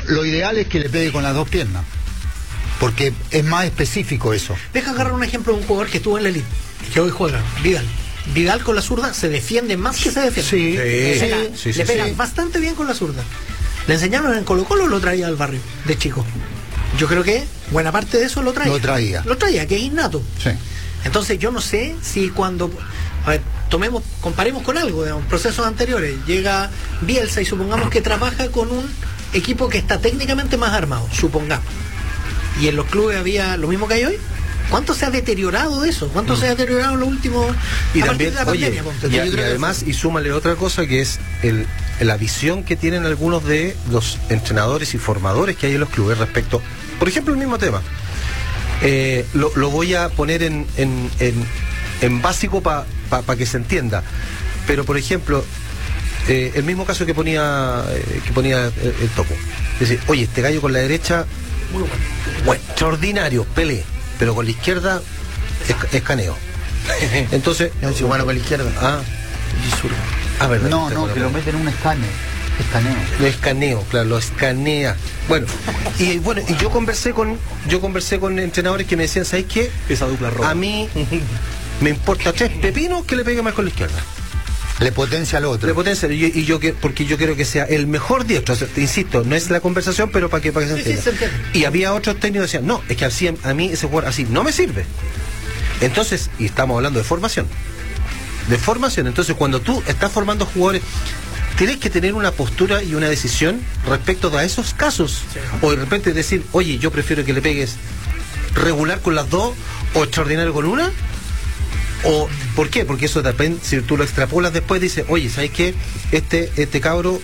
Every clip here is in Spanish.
lo ideal es que le pegue con las dos piernas, porque es más específico eso. Deja agarrar un ejemplo de un jugador que estuvo en la elite, que hoy juega, Vidal. Vidal con la zurda se defiende más que se defiende. Le pega bastante bien con la zurda. Le enseñaron en Colo-Colo, lo traía al barrio de chico. Yo creo que buena parte de eso lo traía. Lo traía, que es innato. Sí. Entonces yo no sé si cuando, a ver, comparemos con algo, digamos, procesos anteriores, llega Bielsa y supongamos que trabaja con un equipo que está técnicamente más armado, supongamos. Y en los clubes había lo mismo que hay hoy. ¿Cuánto se ha deteriorado eso? ¿Cuánto se ha deteriorado en los últimos... Y también, y además, y súmale otra cosa que es la visión que tienen algunos de los entrenadores y formadores que hay en los clubes respecto, por ejemplo, el mismo tema. Lo voy a poner en básico para que se entienda. Pero, por ejemplo, el mismo caso que ponía el Topo. Es decir, oye, este gallo con la derecha, muy bueno, extraordinario, Pelé. Pero con la izquierda escaneo. Entonces, no, si bueno con la izquierda. Verdad. No, que lo meten en un escaneo. Lo escaneo, claro, lo escanea. Bueno, y yo conversé con entrenadores que me decían, ¿sabes qué? Esa dupla roja. A mí me importa 3 pepinos que le pegue más con la izquierda. Le potencia al otro. Porque yo quiero que sea el mejor diestro. O sea, te insisto, no es la conversación, pero para que se entienda. Y había otros técnicos que decían, no, es que así, a mí ese jugador así no me sirve. Entonces, y estamos hablando de formación. Entonces, cuando tú estás formando jugadores, tienes que tener una postura y una decisión respecto a esos casos. Sí. O de repente decir, oye, yo prefiero que le pegues regular con las dos o extraordinario con una. O, ¿por qué? Porque eso depende, si tú lo extrapolas después, dices, oye, ¿sabes qué? Este cabro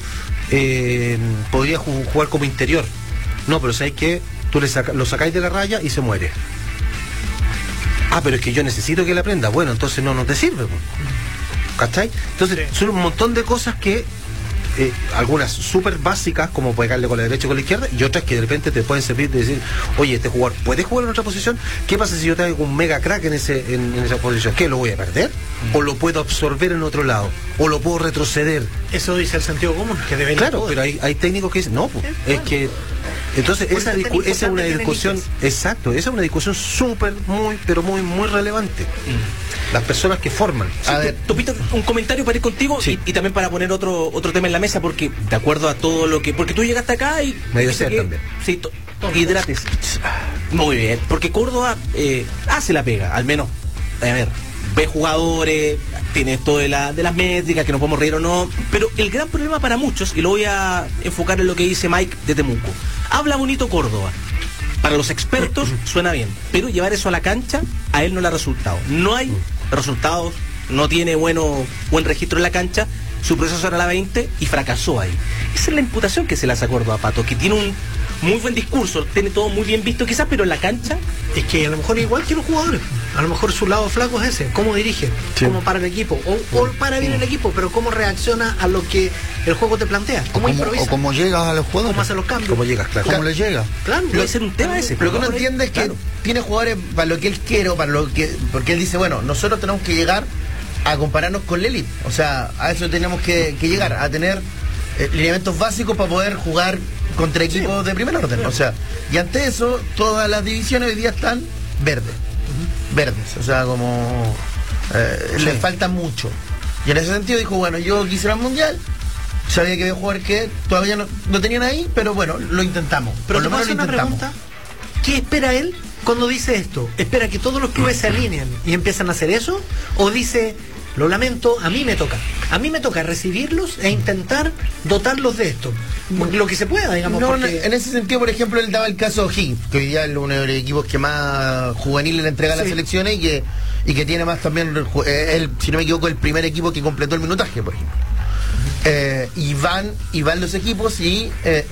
podría jugar como interior. No, pero ¿sabes qué? Tú lo sacáis de la raya y se muere. Pero es que yo necesito que le aprenda. Bueno, entonces no te sirve. ¿Cachai? Entonces, son un montón de cosas que algunas súper básicas, como pegarle con la derecha y con la izquierda, y otras que de repente te pueden servir de decir, oye, este jugador puede jugar en otra posición. ¿Qué pasa si yo tengo un mega crack en esa posición? ¿Qué, lo voy a perder? ¿O lo puedo absorber en otro lado? ¿O lo puedo retroceder? Eso dice el sentido común, que debería. Claro, pero hay técnicos que dicen, no, pues, es que... Entonces, esa es una discusión, exacto, esa es una discusión súper, pero muy relevante. Las personas que forman. A ver, Topito, un comentario para ir contigo y también para poner otro tema en la mesa, porque de acuerdo a todo lo que... Porque tú llegaste acá y... Medio ser también. Sí, hidrates. Muy bien, porque Córdoba hace la pega, al menos, a ver, ve jugadores, tiene esto de las métricas, que nos podemos reír o no, pero el gran problema para muchos, y lo voy a enfocar en lo que dice Mike de Temuco, habla bonito Córdoba, para los expertos suena bien, pero llevar eso a la cancha, a él no le ha resultado. No hay resultados, no tiene buen registro en la cancha, su proceso era la 20 y fracasó ahí. Esa es la imputación que se le hace a Córdoba, Pato, que tiene un muy buen discurso, tiene todo muy bien visto quizás, pero en la cancha... Es que a lo mejor igual que los jugadores, a lo mejor su lado flaco es ese, cómo dirige, cómo para el equipo, o para bien el equipo, pero cómo reacciona a lo que el juego te plantea, cómo improvisa. O cómo llegas a los jugadores. Cómo hace los cambios. Cómo llegas, claro. Cómo le llega. Claro, puede ser un tema ese. Lo que uno entiende es que tiene jugadores para lo que él quiere, porque él dice, bueno, nosotros tenemos que llegar a compararnos con la elite. O sea, a eso tenemos que llegar, a tener lineamientos básicos para poder jugar contra equipos de primer orden. O sea, y ante eso, todas las divisiones hoy día están verdes. O sea, como les falta mucho. Y en ese sentido dijo, bueno, yo quisiera el mundial, sabía que había jugadores que todavía no tenían ahí, pero bueno, lo intentamos. Pero te puedo hacer una pregunta, ¿qué espera él cuando dice esto? ¿Espera que todos los clubes se alineen y empiezan a hacer eso? ¿O dice, lo lamento, a mí me toca recibirlos e intentar dotarlos de esto? Lo que se pueda, digamos. No, porque... en ese sentido, por ejemplo, él daba el caso de Higgins, que hoy día es uno de los equipos que más juvenil le entrega a las selecciones y que tiene más también, él, si no me equivoco, el primer equipo que completó el minutaje, por ejemplo. Y van los equipos y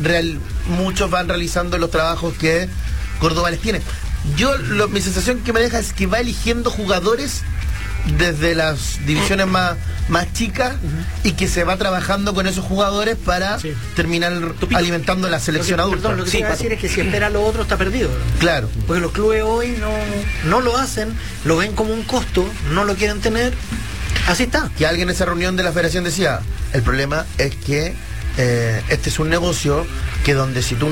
muchos van realizando los trabajos que Córdoba les tiene. Mi sensación que me deja es que va eligiendo jugadores desde las divisiones más chicas y que se va trabajando con esos jugadores para terminar alimentando la selección adulta. Lo que quiero decir es que si espera lo otro está perdido. Claro. Porque los clubes hoy no lo hacen, lo ven como un costo, no lo quieren tener. Así está. Que alguien en esa reunión de la federación decía, el problema es que este es un negocio que donde si tú